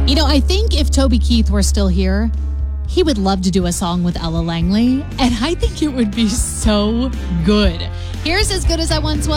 You know, I think if Toby Keith were still here, he would love to do a song with Ella Langley, and I think it would be so good. Here's As Good As I Once Was.